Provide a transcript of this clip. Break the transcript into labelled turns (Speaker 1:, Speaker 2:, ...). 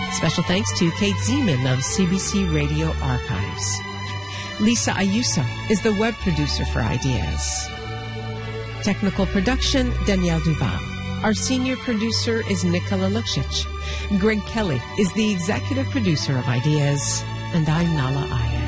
Speaker 1: Special thanks to Kate Zeman of CBC Radio Archives. Lisa Ayuso is the web producer for Ideas. Technical production, Danielle Duval. Our senior producer is Nicola Luksic. Greg Kelly is the executive producer of Ideas. And I'm Nala Iyer.